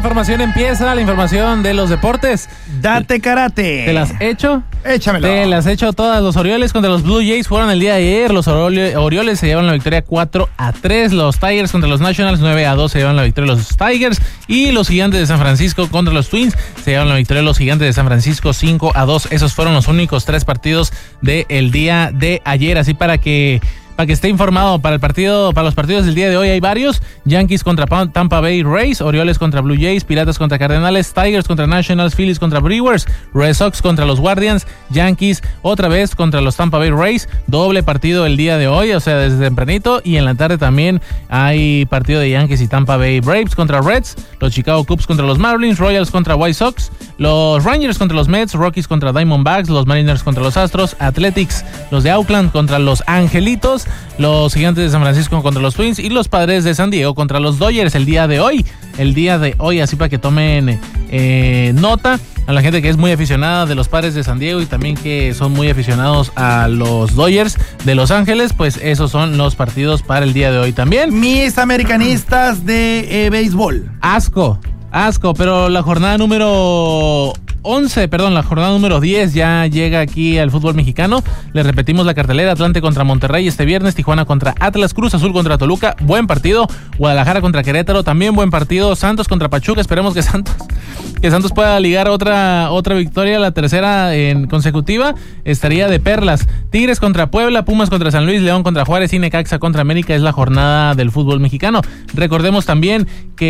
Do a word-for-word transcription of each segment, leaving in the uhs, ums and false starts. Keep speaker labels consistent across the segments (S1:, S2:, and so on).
S1: información empieza, la información de los deportes.
S2: Date karate.
S1: ¿Te las hecho?
S2: Échamelo.
S1: Te las hecho todas. Los Orioles contra los Blue Jays fueron el día de ayer. Los Orioles se llevan la victoria cuatro a tres. Los Tigers contra los Nationals nueve a dos se llevan la victoria los Tigers. Y los Gigantes de San Francisco contra los Twins se llevan la victoria los Gigantes de San Francisco cinco a dos. Esos fueron los únicos tres partidos del día de ayer. Así para que... Para que esté informado para el partido, para los partidos del día de hoy hay varios. Yankees contra Tampa Bay Rays, Orioles contra Blue Jays, Piratas contra Cardenales, Tigers contra Nationals, Phillies contra Brewers, Red Sox contra los Guardians, Yankees otra vez contra los Tampa Bay Rays. Doble partido el día de hoy, o sea, desde tempranito. Y en la tarde también hay partido de Yankees y Tampa Bay Braves contra Reds, los Chicago Cubs contra los Marlins, Royals contra White Sox, los Rangers contra los Mets, Rockies contra Diamondbacks, los Mariners contra los Astros, Athletics, los de Auckland contra los Angelitos, los Gigantes de San Francisco contra los Twins y los Padres de San Diego contra los Dodgers el día de hoy. El día de hoy, así para que tomen eh, nota a la gente que es muy aficionada de los Padres de San Diego y también que son muy aficionados a los Dodgers de Los Ángeles, pues esos son los partidos para el día de hoy también.
S2: Mis americanistas de eh, béisbol.
S1: Asco, asco, pero la jornada número once, perdón, la jornada número diez ya llega aquí al fútbol mexicano. Les repetimos la cartelera: Atlante contra Monterrey este viernes, Tijuana contra Atlas, Cruz Azul contra Toluca, buen partido, Guadalajara contra Querétaro, también buen partido, Santos contra Pachuca, esperemos que Santos que Santos pueda ligar otra otra victoria, la tercera en consecutiva, estaría de perlas. Tigres contra Puebla, Pumas contra San Luis, León contra Juárez y Necaxa contra América es la jornada del fútbol mexicano. Recordemos también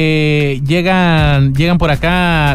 S1: que llegan llegan por acá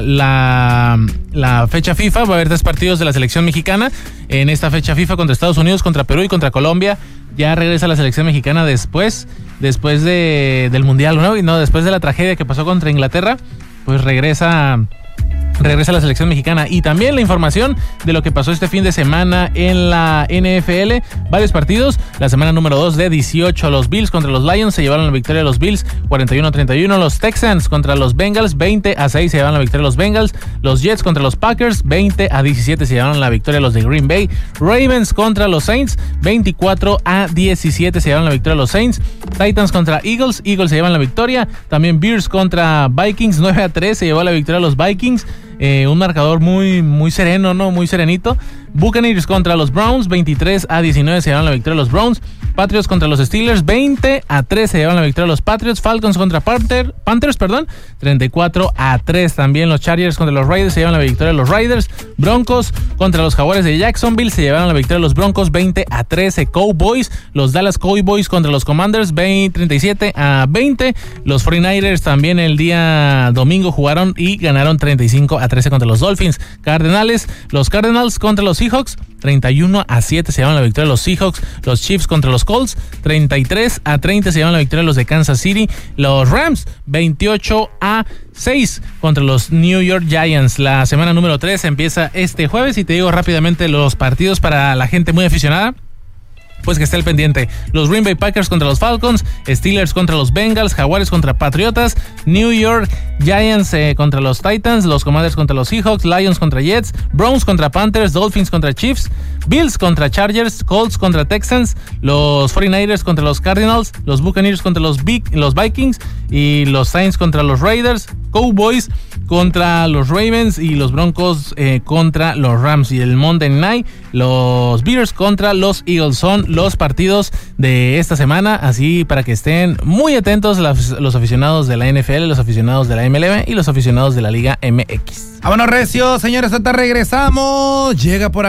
S1: la la La fecha FIFA, va a haber tres partidos de la selección mexicana en esta fecha FIFA contra Estados Unidos, contra Perú y contra Colombia. Ya regresa la selección mexicana después, después de, del Mundial, ¿no? Y no, después de la tragedia que pasó contra Inglaterra, pues regresa... Regresa la selección mexicana. Y también la información de lo que pasó este fin de semana en la N F L. Varios partidos. La semana número dos de dieciocho. Los Bills contra los Lions se llevaron la victoria de los Bills cuarenta y uno a treinta y uno. Los Texans contra los Bengals veinte a seis se llevaron la victoria de los Bengals. Los Jets contra los Packers veinte a diecisiete se llevaron la victoria de los de Green Bay. Ravens contra los Saints veinticuatro a diecisiete se llevaron la victoria de los Saints. Titans contra Eagles. Eagles se llevan la victoria. También Bears contra Vikings nueve a tres se llevó la victoria de los Vikings. Eh, un marcador muy, muy sereno, ¿no? Muy serenito. Buccaneers contra los Browns, veintitrés a diecinueve se llevan la victoria de los Browns. Patriots contra los Steelers, veinte a tres se llevan la victoria de los Patriots. Falcons contra Panther, Panthers, perdón, treinta y cuatro a tres también. Los Chargers contra los Raiders se llevan la victoria de los Raiders. Broncos contra los Jaguares de Jacksonville se llevaron la victoria de los Broncos, veinte a trece. Cowboys, los Dallas Cowboys contra los Commanders, veinte, treinta y siete a veinte. Los cuarenta y nueve ers también el día domingo jugaron y ganaron treinta y cinco a trece contra los Dolphins. Cardenales, los Cardinals contra los Seahawks, treinta y uno a siete se llevan la victoria de los Seahawks. Los Chiefs contra los Colts, treinta y tres a treinta se llevan la victoria de los de Kansas City. Los Rams, veintiocho a seis contra los New York Giants. La semana número tres empieza este jueves y te digo rápidamente los partidos para la gente muy aficionada, pues que esté al pendiente. Los Green Bay Packers contra los Falcons, Steelers contra los Bengals, Jaguares contra Patriotas, New York Giants eh, contra los Titans, los Commanders contra los Seahawks, Lions contra Jets, Browns contra Panthers, Dolphins contra Chiefs, Bills contra Chargers, Colts contra Texans, los cuarenta y nueve ers contra los Cardinals, los Buccaneers contra los, Big, los Vikings y los Saints contra los Raiders, Cowboys contra los Ravens y los Broncos eh, contra los Rams. Y el Monday Night, los Bears contra los Eagles. Son los partidos de esta semana, así para que estén muy atentos los, los aficionados de la N F L, los aficionados de la M L B y los aficionados de la Liga M X.
S2: Vámonos recio, señores, hasta regresamos. Llega por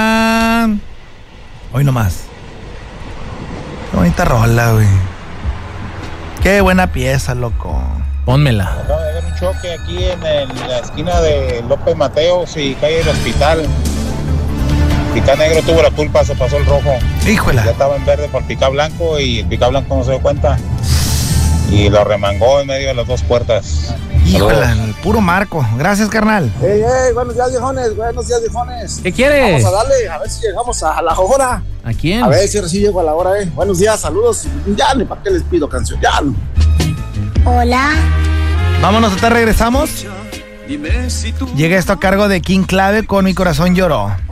S2: acá hoy nomás. Qué bonita rola, güey. Qué buena pieza, loco.
S1: Pónmela.
S3: Acaba de haber un choque aquí en, el, en la esquina de López Mateos y calle del Hospital. Pica Negro tuvo la culpa, se pasó el rojo.
S2: Híjola.
S3: Ya estaba en verde por Pica Blanco y el Pica Blanco no se dio cuenta. Y lo remangó en medio de las dos puertas.
S2: Híjola, el puro marco. Gracias, carnal.
S4: Ey, ey, buenos días, viejones. Buenos días, viejones.
S1: ¿Qué quieres?
S4: Vamos a darle, a ver si llegamos a la hora.
S1: ¿A quién?
S4: A ver si ahora sí llego a la hora, eh. Buenos días, saludos. Ya, ni para qué les pido canción. Ya.
S5: Hola.
S2: Vámonos, hasta regresamos. Llega esto a cargo de King Clave con Mi Corazón Lloró.